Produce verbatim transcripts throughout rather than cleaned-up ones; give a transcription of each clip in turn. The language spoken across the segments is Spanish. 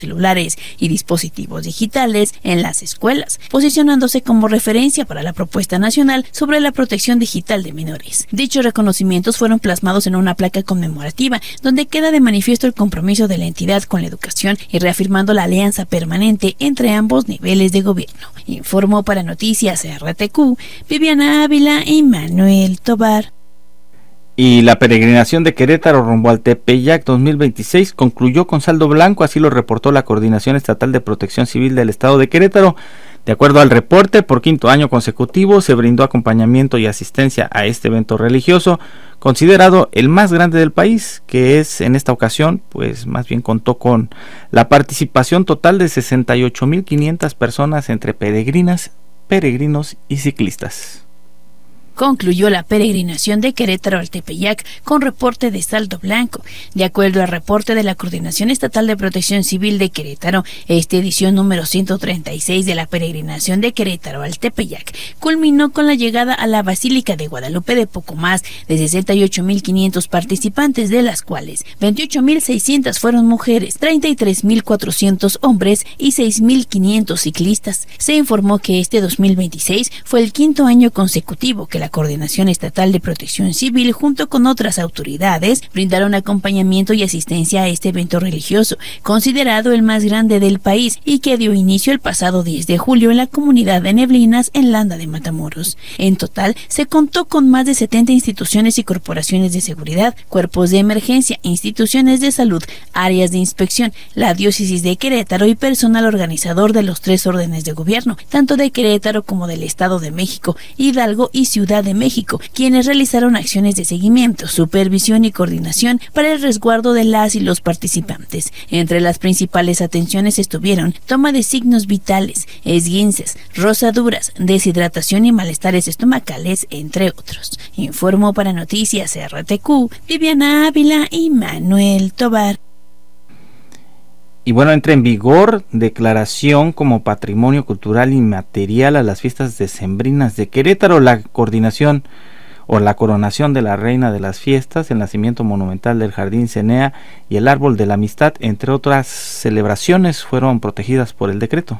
celulares y dispositivos digitales en las escuelas, posicionándose como referencia para la propuesta nacional sobre la protección digital de menores. Dichos reconocimientos fueron plasmados en una placa conmemorativa, donde queda de manifiesto el compromiso de la entidad con la educación y reafirmando la alianza permanente entre ambos niveles de gobierno. Informó para Noticias R T Q, Viviana Ávila y Manuel Tobar. Y la peregrinación de Querétaro rumbo al Tepeyac dos mil veintiséis concluyó con saldo blanco, así lo reportó la Coordinación Estatal de Protección Civil del Estado de Querétaro. De acuerdo al reporte, por quinto año consecutivo se brindó acompañamiento y asistencia a este evento religioso, considerado el más grande del país, que es en esta ocasión, pues más bien contó con la participación total de sesenta y ocho mil quinientas personas entre peregrinas, peregrinos y ciclistas. Concluyó la peregrinación de Querétaro al Tepeyac con reporte de saldo blanco. De acuerdo al reporte de la Coordinación Estatal de Protección Civil de Querétaro, esta edición número ciento treinta y seis de la peregrinación de Querétaro al Tepeyac culminó con la llegada a la Basílica de Guadalupe de poco más de sesenta y ocho mil quinientos participantes, de las cuales veintiocho mil seiscientas fueron mujeres, treinta y tres mil cuatrocientos hombres y seis mil quinientos ciclistas. Se informó que este dos mil veintiséis fue el quinto año consecutivo que la Coordinación Estatal de Protección Civil, junto con otras autoridades, brindaron acompañamiento y asistencia a este evento religioso, considerado el más grande del país y que dio inicio el pasado diez de julio en la comunidad de Neblinas, en Landa de Matamoros. En total, se contó con más de setenta instituciones y corporaciones de seguridad, cuerpos de emergencia, instituciones de salud, áreas de inspección, la diócesis de Querétaro y personal organizador de los tres órdenes de gobierno, tanto de Querétaro como del Estado de México, Hidalgo y Ciudad de México, quienes realizaron acciones de seguimiento, supervisión y coordinación para el resguardo de las y los participantes. Entre las principales atenciones estuvieron toma de signos vitales, esguinces, rosaduras, deshidratación y malestares estomacales, entre otros. Informó para Noticias R T Q, Viviana Ávila y Manuel Tobar. Y bueno, entra en vigor declaración como patrimonio cultural inmaterial a las fiestas decembrinas de Querétaro, la coordinación o la coronación de la reina de las fiestas, el nacimiento monumental del Jardín Cenea y el árbol de la amistad, entre otras celebraciones, fueron protegidas por el decreto.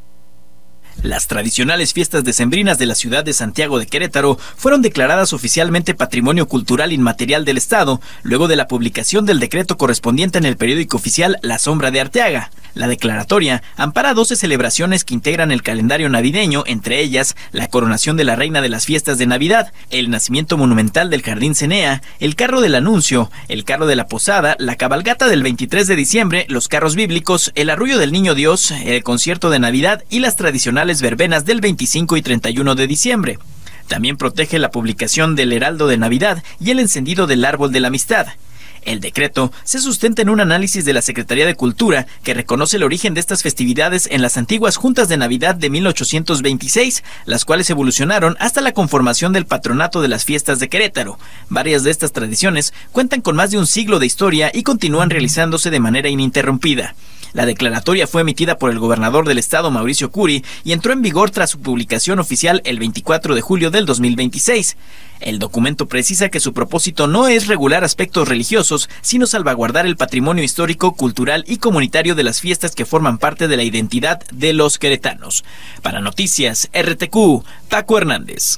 Las tradicionales fiestas decembrinas de la ciudad de Santiago de Querétaro fueron declaradas oficialmente Patrimonio Cultural Inmaterial del Estado, luego de la publicación del decreto correspondiente en el periódico oficial La Sombra de Arteaga. La declaratoria ampara doce celebraciones que integran el calendario navideño, entre ellas la coronación de la reina de las fiestas de Navidad, el nacimiento monumental del Jardín Cenea, el carro del anuncio, el carro de la posada, la cabalgata del veintitrés de diciembre, los carros bíblicos, el arrullo del Niño Dios, el concierto de Navidad y las tradicionales verbenas del veinticinco y treinta y uno de diciembre. También protege la publicación del Heraldo de Navidad y el encendido del Árbol de la Amistad. El decreto se sustenta en un análisis de la Secretaría de Cultura que reconoce el origen de estas festividades en las antiguas juntas de Navidad de mil ochocientos veintiséis, las cuales evolucionaron hasta la conformación del Patronato de las Fiestas de Querétaro. Varias de estas tradiciones cuentan con más de un siglo de historia y continúan realizándose de manera ininterrumpida. La declaratoria fue emitida por el gobernador del estado, Mauricio Curi, y entró en vigor tras su publicación oficial el veinticuatro de julio del dos mil veintiséis. El documento precisa que su propósito no es regular aspectos religiosos, sino salvaguardar el patrimonio histórico, cultural y comunitario de las fiestas que forman parte de la identidad de los queretanos. Para Noticias R T Q, Paco Hernández.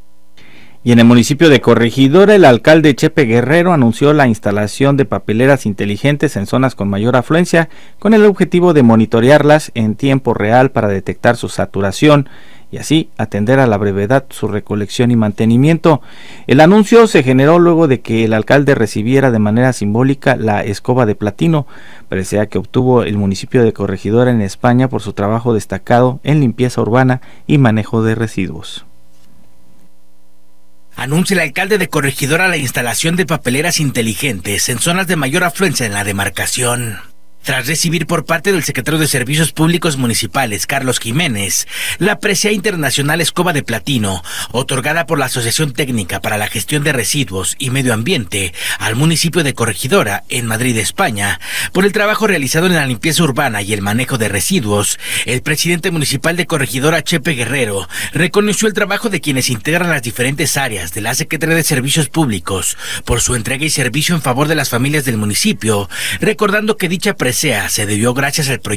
Y en el municipio de Corregidora, el alcalde Chepe Guerrero anunció la instalación de papeleras inteligentes en zonas con mayor afluencia, con el objetivo de monitorearlas en tiempo real para detectar su saturación y así atender a la brevedad su recolección y mantenimiento. El anuncio se generó luego de que el alcalde recibiera de manera simbólica la escoba de platino, presea que obtuvo el municipio de Corregidora en España por su trabajo destacado en limpieza urbana y manejo de residuos. Anuncia el alcalde de Corregidora la instalación de papeleras inteligentes en zonas de mayor afluencia en la demarcación. Tras recibir por parte del secretario de Servicios Públicos Municipales, Carlos Jiménez, la presea internacional Escoba de Platino, otorgada por la Asociación Técnica para la Gestión de Residuos y Medio Ambiente al municipio de Corregidora, en Madrid, España, por el trabajo realizado en la limpieza urbana y el manejo de residuos, el presidente municipal de Corregidora, Chepe Guerrero, reconoció el trabajo de quienes integran las diferentes áreas de la Secretaría de Servicios Públicos por su entrega y servicio en favor de las familias del municipio, recordando que dicha presea presea se debió gracias al proyecto